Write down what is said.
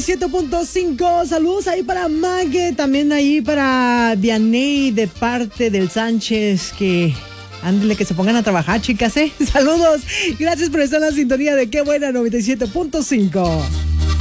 97.5. Saludos ahí para Mague, también ahí para Vianey de parte del Sánchez, que ándale, que se pongan a trabajar, chicas, Saludos. Gracias por estar en la sintonía de Qué Buena 97.5.